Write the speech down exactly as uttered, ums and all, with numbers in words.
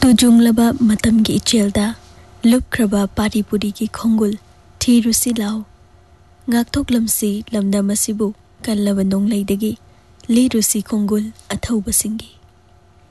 तुजुंगलबा मतमगी इचेलदा लुपख्रबा पारीपुरीगी खोंगुल थीरुसी लाओ ngakthoklamsi lamdam asibu kallaba nonglai dagi lirusi khongul athauba singi